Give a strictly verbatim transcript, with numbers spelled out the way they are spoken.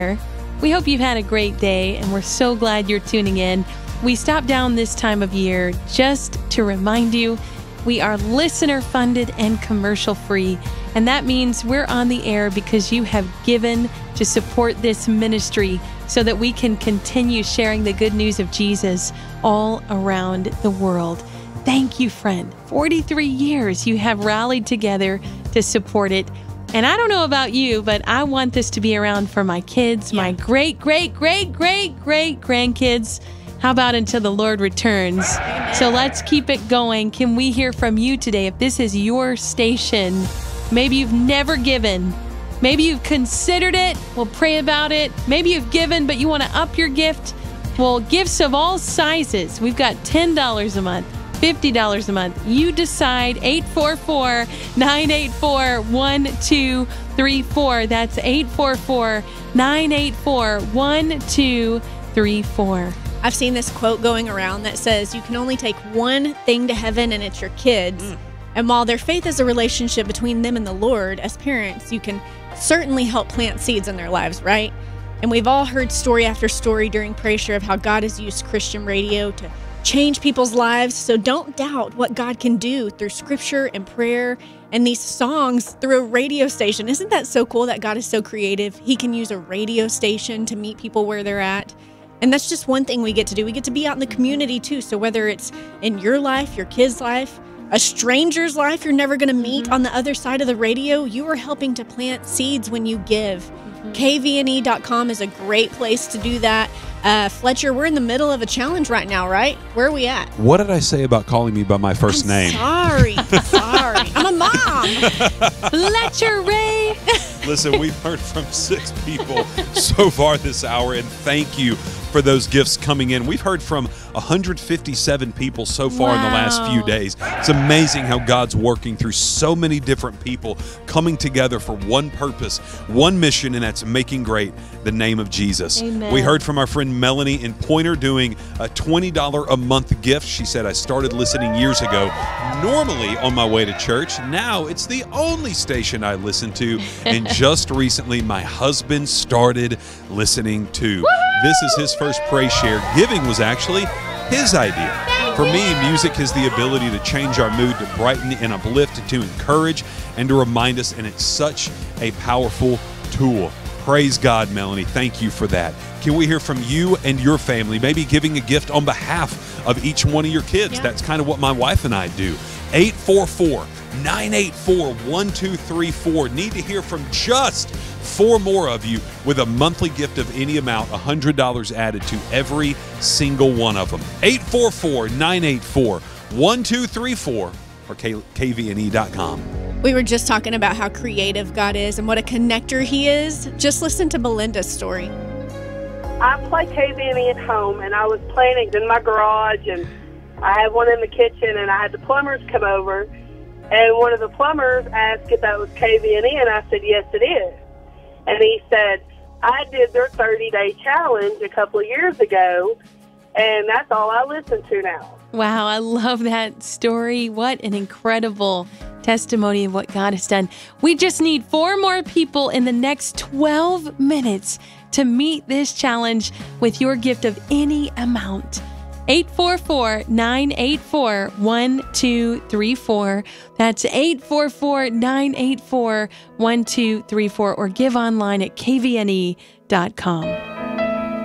We hope you've had a great day, and we're so glad you're tuning in. We stop down this time of year just to remind you we are listener-funded and commercial-free, and that means we're on the air because you have given to support this ministry so that we can continue sharing the good news of Jesus all around the world. Thank you, friend. forty-three years you have rallied together to support it. And I don't know about you, but I want this to be around for my kids, yeah. my great, great, great, great, great grandkids. How about until the Lord returns? Amen. So let's keep it going. Can we hear from you today? If this is your station, maybe you've never given. Maybe you've considered it. We'll pray about it. Maybe you've given, but you want to up your gift. Well, gifts of all sizes. We've got ten dollars a month. fifty dollars a month. You decide. Eight four four, nine eight four, one two three four. That's eight four four, nine eight four, one two three four. I've seen this quote going around that says you can only take one thing to heaven, and it's your kids. Mm. And while their faith is a relationship between them and the Lord, as parents, you can certainly help plant seeds in their lives, right? And we've all heard story after story during Praise Share of how God has used Christian radio to change people's lives. So don't doubt what God can do through scripture and prayer and these songs through a radio station. Isn't that so cool that God is so creative? He can use a radio station to meet people where they're at. And that's just one thing we get to do. We get to be out in the community too. So whether it's in your life, your kid's life, a stranger's life you're never going to meet mm-hmm. on the other side of the radio, you are helping to plant seeds when you give. Mm-hmm. K V N E dot com is a great place to do that. Uh, Fletcher, we're in the middle of a challenge right now, right? Where are we at? What did I say about calling me by my first I'm name? Sorry, sorry. I'm a mom. Fletcher Ray. Listen, we've heard from six people so far this hour, and thank you for those gifts coming in. We've heard from one hundred fifty-seven people so far wow. in the last few days. It's amazing how God's working through so many different people coming together for one purpose, one mission, and that's making great the name of Jesus. Amen. We heard from our friend Melanie in Pointer doing a twenty dollars a month gift. She said, I started listening years ago, normally on my way to church. Now it's the only station I listen to. And just recently, my husband started listening to. This is his first Praise Share. Giving was actually his idea. For me, music has the ability to change our mood, to brighten and uplift, to encourage, and to remind us, and it's such a powerful tool. Praise God, Melanie. Thank you for that. Can we hear from you and your family, maybe giving a gift on behalf of each one of your kids? Yeah. That's kind of what my wife and I do. eight four four, nine eight four, one two three four. Need to hear from just four more of you with a monthly gift of any amount, one hundred dollars added to every single one of them. eight four four, nine eight four, one two three four or K V N E dot com. We were just talking about how creative God is and what a connector He is. Just listen to Belinda's story. I play K V N E at home, and I was playing it in my garage, and I had one in the kitchen, and I had the plumbers come over, and one of the plumbers asked if that was K V N E, and I said, yes, it is. And he said, I did their thirty-day challenge a couple of years ago, and that's all I listen to now. Wow, I love that story. What an incredible testimony of what God has done. We just need four more people in the next twelve minutes to meet this challenge with your gift of any amount. eight four four, nine eight four, one two three four. That's eight four four, nine eight four, one two three four, or give online at K V N E dot com.